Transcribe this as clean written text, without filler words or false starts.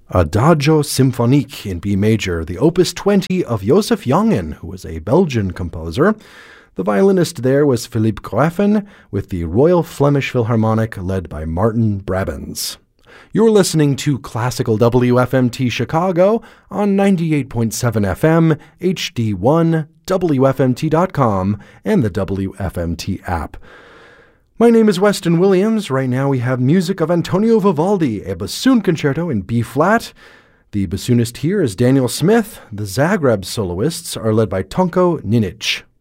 Adagio Symphonique in B major, the Opus 20 of Joseph Jongen, who was a Belgian composer. The violinist there was Philippe Coeffin, with the Royal Flemish Philharmonic led by Martin Brabants. You're listening to Classical WFMT Chicago on 98.7 FM, HD1, WFMT.com, and the WFMT app. My name is Weston Williams. Right now we have music of Antonio Vivaldi, a bassoon concerto in B-flat. The bassoonist here is Daniel Smith. The Zagreb soloists are led by Tonko Ninic.